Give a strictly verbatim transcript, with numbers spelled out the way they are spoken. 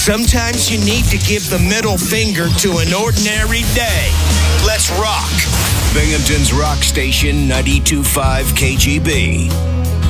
Sometimes you need to give the middle finger to an ordinary day. Let's rock. Binghamton's Rock Station ninety-two point five K G B.